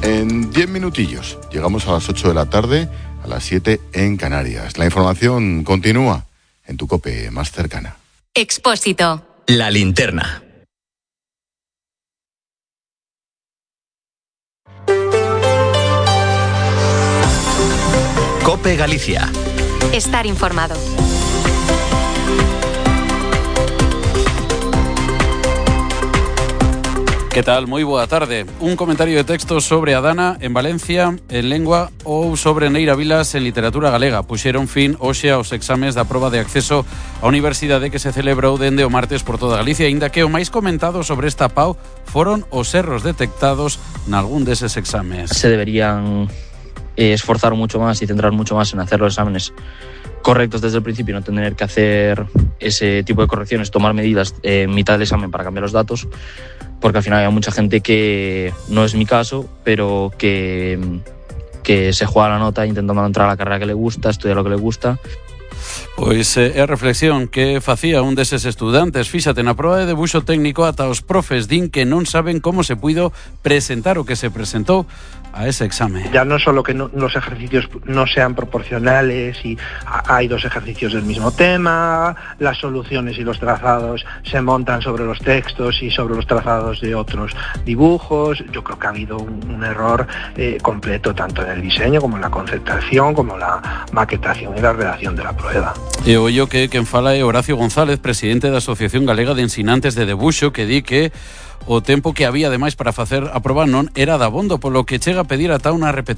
En 10 minutillos llegamos a las 8 de la tarde, a las 7 en Canarias. La información continúa en tu COPE más cercana. Expósito. La linterna. COPE Galicia. Estar informado. Que tal? Moi boa tarde. Un comentario de texto sobre Adana en Valencia en lengua ou sobre Neira Vilas en literatura galega. Puxeron fin hoxe aos exames da proba de acceso á universidade que se celebrou dende o martes por toda Galicia, aínda que o máis comentado sobre esta PAU foron os erros detectados nalgún deses exames. Se deberían esforzar mucho más y centrar mucho más en hacer los exámenes correctos desde el principio y no tener que hacer ese tipo de correcciones, tomar medidas en mitad del examen para cambiar los datos, porque al final hay mucha gente que, no es mi caso, pero que se juega la nota intentando entrar a la carrera que le gusta, estudiar lo que le gusta. Pois é a reflexión que facía un deses estudantes. Fíxate, na proba de debuxo técnico ata os profes din que non saben como se puido presentar o que se presentou a ese examen. Ya no solo que los ejercicios no sean proporcionales y hay dos ejercicios del mismo tema, las soluciones y los trazados se montan sobre los textos y sobre los trazados de otros dibujos. Yo creo que ha habido un error completo tanto en el diseño como en la conceptación, como la maquetación y la redacción de la prueba. E ollo que quen fala é Horacio González, presidente da Asociación Galega de Ensinantes de Debuxo, que di que o tempo que había ademais para facer a proba non era dabondo, polo que chega a pedir ata unha repetición